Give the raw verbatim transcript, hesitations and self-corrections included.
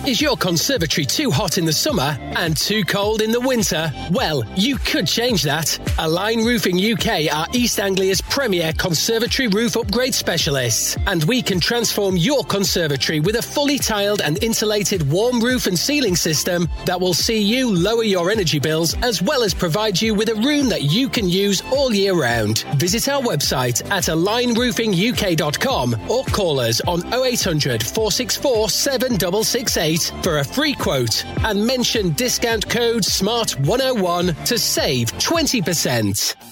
Is your conservatory too hot in the summer and too cold in the winter? Well, you could change that. Align Roofing U K are East Anglia's premier conservatory roof upgrade specialists, and we can transform your conservatory with a fully tiled and insulated warm roof and ceiling system that will see you lower your energy bills as well as provide you with a room that you can use all year round. Visit our website at align roofing u k dot com or call us on oh eight hundred, four six four, seven six six eight for a free quote and mention discount code SMART one oh one to save twenty percent.